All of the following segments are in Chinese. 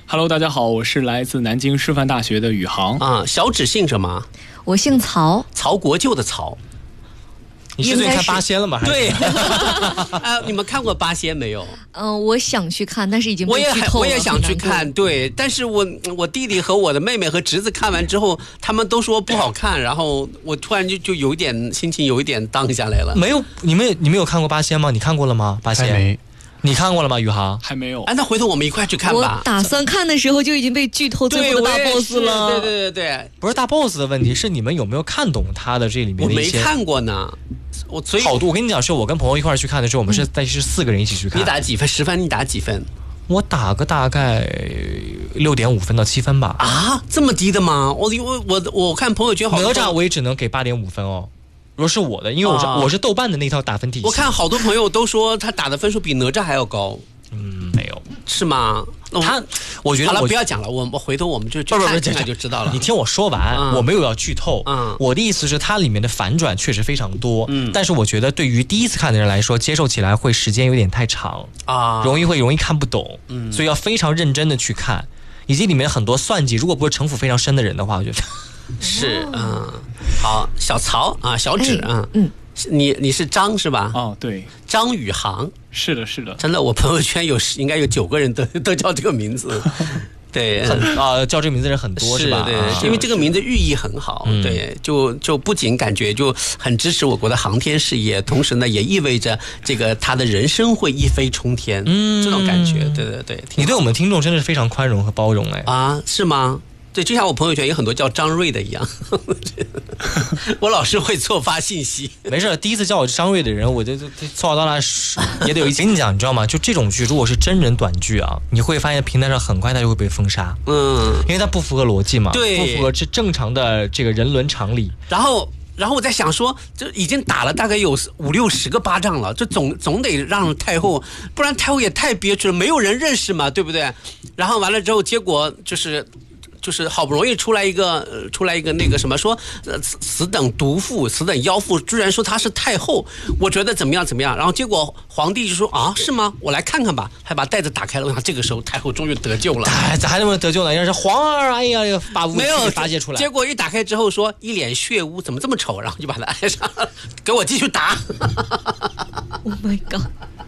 Hello， 大家好，我是来自南京师范大学的宇航。 小芷姓什么？ 我姓曹， 曹国舅的曹。 你是最近看八仙了吗？ 对，你们看过八仙没有？ 我想去看，但是已经被剧透了。 我也想去看，对，但是我弟弟和我的妹妹和侄子看完之后，他们都说不好看，然后我突然就有一点心情有一点荡下来了。 没有，你们有看过八仙吗？你看过了吗？八仙还没。 你看过了吗？宇航还没有。 那回头我们一块去看吧。 我打算看的时候就已经被剧透最后的大 boss 了。 对， 不是大 boss 的问题，是你们有没有看懂他的这里面的一些？ 我没看过呢。 好多，我跟你讲，是我跟朋友一块去看的时候，我们是4个人一起去看。 你打几分？10分？你打几分？ 我打个大概6.5分到7分吧。 这么低的吗？我看朋友圈好多。 哪吒我也只能给8.5分哦。如果是我的，因为我是豆瓣的那套打分体系。 我看好多朋友都说他打的分数比哪吒还要高。 没有。 是吗？ 我觉得好了，不要讲了，我回头我们就看就知道了。 你听我说完，我没有要剧透。我的意思是，它里面的反转确实非常多。但是我觉得对于第一次看的人来说，接受起来会时间有点太长容易看不懂。所以要非常认真的去看，以及里面很多算计，如果不是城府非常深的人的话，我觉得是好，小曹小芷你是张是吧？ 对， 张宇航。 是的， 真的，我朋友圈应该有9个人都叫这个名字。对， 叫这个名字的人很多是吧？ 对，因为这个名字寓意很好。对，就不仅感觉就很支持我国的航天事业，同时呢也意味着这个他的人生会一飞冲天。这种感觉，对。 你对我们听众真的是非常宽容和包容是吗？对，就像我朋友圈有很多叫张瑞的一样，我老是会错发信息。 没事，第一次叫我张瑞的人，我就从小到大也得有一次。跟你讲，你知道吗？就这种剧，如果是真人短剧你会发现平台上很快它就会被封杀。因为它不符合逻辑嘛， 对， 不符合正常的这个人伦常理。 然后我在想说，这已经打了大概有50-60个巴掌了，这总得让太后，不然太后也太憋屈了，没有人认识嘛，对不对？然后完了之后，结果就是好不容易出来一个那个什么说死等毒妇死等妖妇，居然说她是太后，我觉得怎么样，然后结果皇帝就说是吗？我来看看吧，还把袋子打开了。这个时候太后终于得救了。 咋还能得救呢？要是皇儿，哎呀，把武器发泄出来。 结果一打开之后说一脸血污，怎么这么丑？然后就把他按上了，给我继续打。 Oh my god！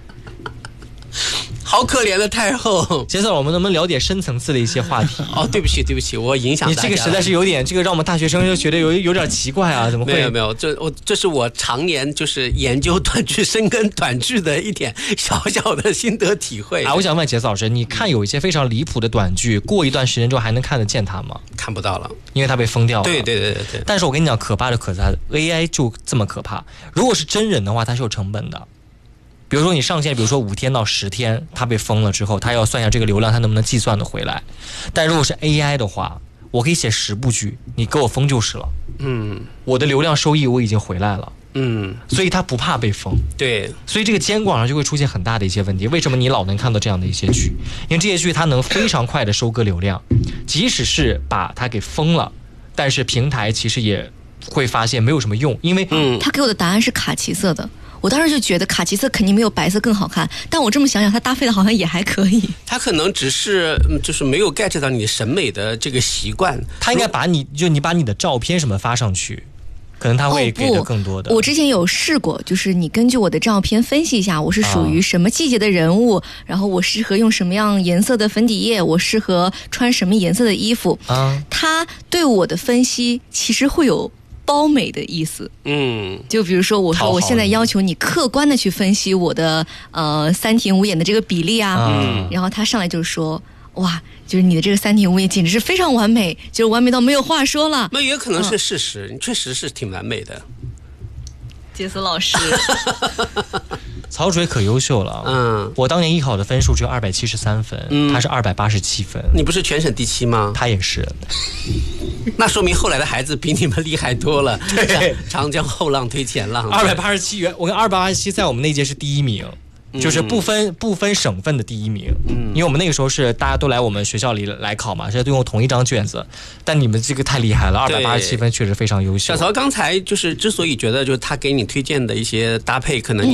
好可怜的太后。 接下来我们能不能聊点深层次的一些话题？ 对不起，我影响大家。 你这个实在是有点，这个让我们大学生就觉得有点奇怪怎么会？ 没有，这是我常年就是研究短剧、深耕短剧的一点小的心得体会。 我想问杰斯老师，你看有一些非常离谱的短剧，过一段时间之后还能看得见它吗？ 看不到了， 因为它被封掉了。 对。 但是我跟你讲，可怕在 AI 就这么可怕。如果是真人的话，它是有成本的。比如说你上线，比如说5天到10天，它被封了之后，它要算一下这个流量，它能不能计算的回来。但如果是 AI 的话，我可以写10部剧，你给我封就是了。我的流量收益我已经回来了。所以它不怕被封。 对， 所以这个监管上就会出现很大的一些问题。为什么你老能看到这样的一些剧？因为这些剧它能非常快的收割流量，即使是把它给封了，但是平台其实也会发现没有什么用，因为他给我的答案是卡其色的。我当时就觉得卡其色肯定没有白色更好看，但我这么想想，它搭配的好像也还可以。它可能只是就是没有 get 到你审美的这个习惯。 它应该把你把你的照片什么发上去，可能它会给的更多的。 我之前有试过，就是你根据我的照片分析一下，我是属于什么季节的人物，然后我适合用什么样颜色的粉底液，我适合穿什么颜色的衣服。它对我的分析其实会有褒美的意思。就比如说我说我现在要求你客观的去分析我的三庭五眼的这个比例然后他上来就说哇，就是你的这个三庭五眼简直是非常完美，就是完美到没有话说了。 那也可能是事实，你确实是挺完美的。 杰斯老师曹水可优秀了。我当年艺考的分数只有273分，他是287分。 你不是全省第7吗？ 他也是。 那说明后来的孩子比你们厉害多了。 对， 长江后浪推前浪。 287元，我跟287在我们那届是第1名。就是不分省份的第1名。因为我们那个时候是大家都来我们学校里来考嘛，是都用同一张卷子。但你们这个太厉害了，287分确实非常优秀。 小曹刚才就是之所以觉得就是他给你推荐的一些搭配可能